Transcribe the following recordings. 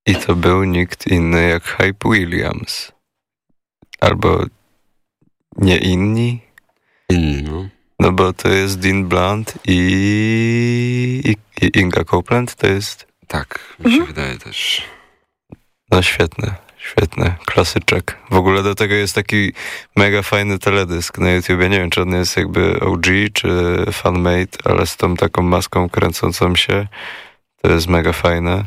I to był nikt inny jak Hype Williams. Albo nie inni? Inni, no. No bo to jest Dean Blunt i Inga Copeland, to jest... Tak, mi się wydaje też. No świetny, klasyczek. W ogóle do tego jest taki mega fajny teledysk na YouTubie. Nie wiem, czy on jest jakby OG, czy fanmade, ale z tą taką maską kręcącą się. To jest mega fajne.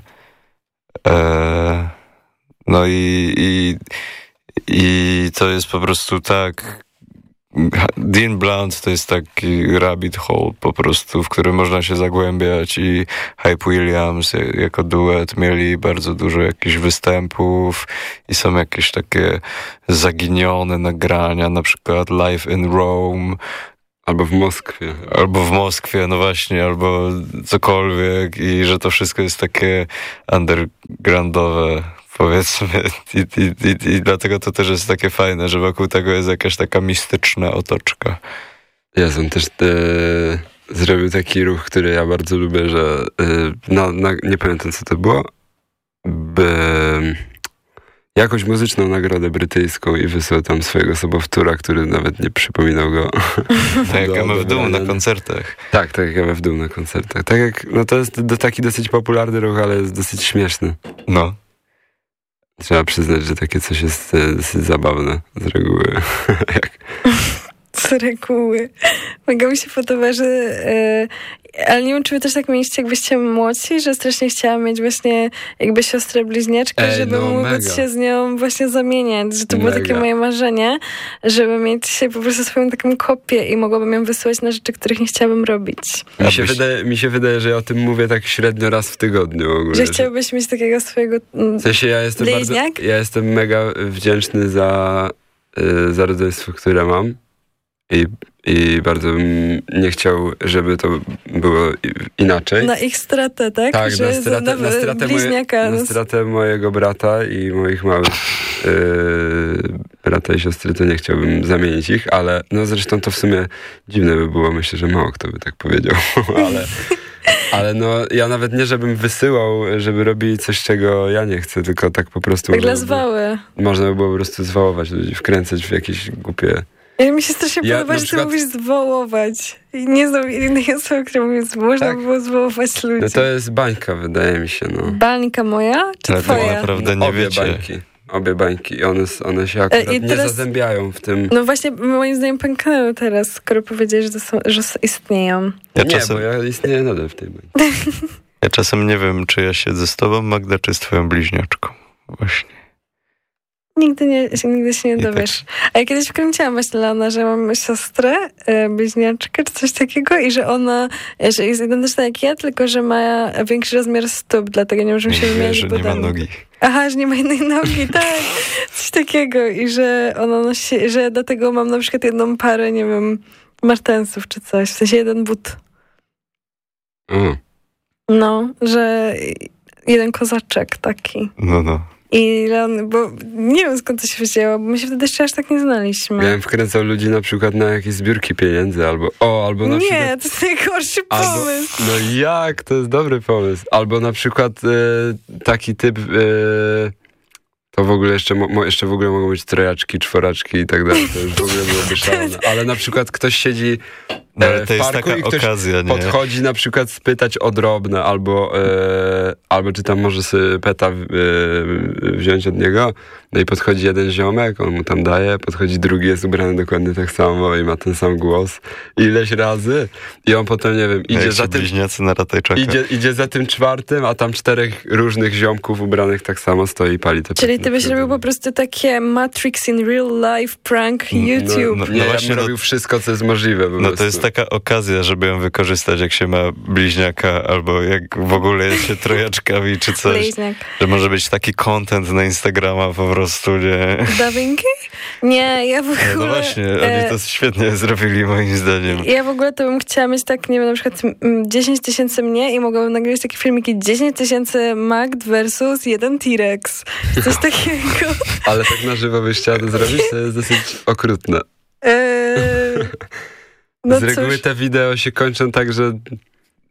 No i to jest po prostu tak... Dean Blunt to jest taki rabbit hole po prostu, w którym można się zagłębiać, i Hype Williams jako duet mieli bardzo dużo jakichś występów i są jakieś takie zaginione nagrania, na przykład Live in Rome. Albo w Moskwie, no właśnie, albo cokolwiek, i że to wszystko jest takie undergroundowe, powiedzmy, i dlatego to też jest takie fajne, że wokół tego jest jakaś taka mistyczna otoczka. On też zrobił taki ruch, który ja bardzo lubię, że nie pamiętam, co to było, jakąś muzyczną nagrodę brytyjską i wysłał tam swojego sobowtóra, który nawet nie przypominał go. Tak jak MF na koncertach. Tak jak MF na koncertach. Tak jak, no to jest taki dosyć popularny ruch, ale jest dosyć śmieszny. No. Trzeba przyznać, że takie coś jest dosyć zabawne z reguły. Z reguły. Mega mi się podoba, że... ale nie wiem, czy wy też tak mieliście, jak byście młodsi, że strasznie chciałam mieć właśnie jakby siostrę bliźniaczkę, żeby móc się z nią właśnie zamieniać. Że to było takie moje marzenie, żeby mieć po prostu swoją taką kopię i mogłabym ją wysyłać na rzeczy, których nie chciałabym robić. Mi się wydaje, że ja o tym mówię tak średnio raz w tygodniu w ogóle. Że chciałbyś mieć takiego swojego w sensie ja jestem mega wdzięczny za rodzeństwo, które mam. I bardzo bym nie chciał, żeby to było inaczej. Na ich stratę, tak? Tak, że na stratę mojego brata i moich małych brata i siostry, to nie chciałbym zamienić ich, ale no zresztą to w sumie dziwne by było. Myślę, że mało kto by tak powiedział, ale no ja nawet nie, żebym wysyłał, żeby robili coś, czego ja nie chcę, tylko tak po prostu... Tak dla zwały. Można by było po prostu zwałować ludzi, wkręcać w jakieś głupie... Mi się strasznie podoba, że ty mówisz zwołować. I nie znam innej osoby, która mówi, że można było zwołować ludzi. No to jest bańka, wydaje mi się. No. Bańka moja, czy twoja? Tak naprawdę nie wiecie. Obie bańki. I one się akurat nie zazębiają w tym. No właśnie, moim zdaniem pęknęły teraz, skoro powiedziałeś, że istnieją. Bo ja istnieję nadal w tej bańce. Ja czasem nie wiem, czy ja siedzę z tobą, Magda, czy z twoją bliźniaczką. Właśnie. Nigdy się nie dowiesz. A ja kiedyś wkręciłam właśnie Leona, że mam siostrę, bliźniaczkę, czy coś takiego, i że ona, że jest identyczna jak ja, tylko że ma większy rozmiar stóp, dlatego nie możemy się wymieniać. Że nie ma nogi. Aha, że nie ma jednej nogi, tak. Coś takiego. I że ona nosi, że dlatego mam na przykład jedną parę, nie wiem, martensów czy coś. W sensie jeden but. No, że jeden kozaczek taki. No. I Leon, bo nie wiem, skąd to się wzięło, bo my się wtedy jeszcze aż tak nie znaliśmy. Ja bym wkręcał ludzi na przykład na jakieś zbiórki pieniędzy, albo na przykład... Nie, to jest najgorszy pomysł. No jak? To jest dobry pomysł. Albo na przykład taki typ... to w ogóle jeszcze w ogóle mogą być trojaczki, czworaczki i tak dalej. To już w ogóle byłoby szalone. Ale na przykład ktoś siedzi w parku taka i ktoś okazja, nie? podchodzi na przykład spytać o drobne, albo czy tam może sobie peta wziąć od niego. No i podchodzi jeden ziomek, on mu tam daje, podchodzi drugi, jest ubrany dokładnie tak samo i ma ten sam głos ileś razy i on potem, nie wiem, idzie za tym bliźniacy na ratajczaka. Idzie za tym czwartym, a tam 4 różnych ziomków ubranych tak samo stoi i pali te pety. Czyli ty byś robił po prostu takie Matrix in real life prank YouTube. Ja bym robił wszystko, co jest możliwe. No to jest taka okazja, żeby ją wykorzystać, jak się ma bliźniaka, albo jak w ogóle jest się trojaczkami, czy coś. Bliźniak. Że może być taki content na Instagrama po prostu, nie? Dawinki? Nie, ja w ogóle... No właśnie, oni to świetnie zrobili, moim zdaniem. Ja w ogóle to bym chciała mieć tak, nie wiem, na przykład 10 000 mnie i mogłabym nagrywać takie filmiki 10 000 Magd versus 1 T-Rex. Coś takiego. Ale tak na żywo byś chciała to zrobić? To jest dosyć okrutne. No z reguły te wideo się kończą tak, że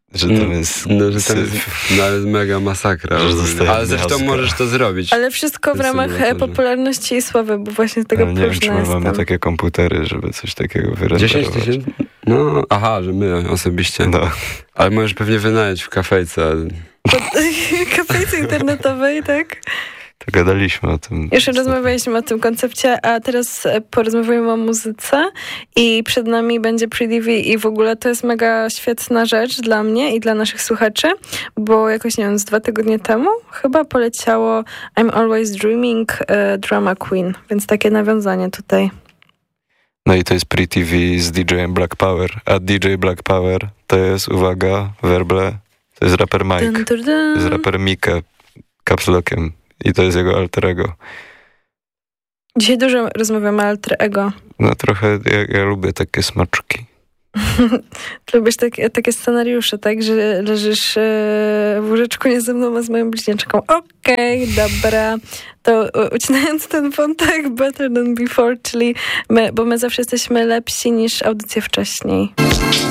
że tam jest jest mega masakra. Ale zresztą możesz to zrobić. Ale wszystko w ramach popularności i sławy, bo właśnie z tego próżna nie wiem, czy my mamy takie komputery, żeby coś takiego wyrenderować. 10 000? No, aha, że my osobiście. No. Ale możesz pewnie wynająć w kafejce. Kafejce internetowej, tak? To gadaliśmy o tym. Już rozmawialiśmy o tym koncepcie, a teraz porozmawiamy o muzyce i przed nami będzie Pretty i w ogóle to jest mega świetna rzecz dla mnie i dla naszych słuchaczy, bo jakoś, nie wiem, z 2 tygodnie temu chyba poleciało I'm Always Dreaming Drama Queen, więc takie nawiązanie tutaj. No i to jest Pretty z DJ-em Black Power, a DJ Black Power to jest, uwaga, werble, to jest raper Mike, to jest raper Mika, caps lockiem. I to jest jego alter ego. Dzisiaj dużo rozmawiamy o alter ego. No trochę, ja lubię takie smaczki. Lubisz takie scenariusze, tak? Że leżysz w łóżeczku nie ze mną, a z moją bliźniaczką. Okej, dobra. To ucinając ten wątek Better Than Before, czyli bo my zawsze jesteśmy lepsi niż audycje wcześniej.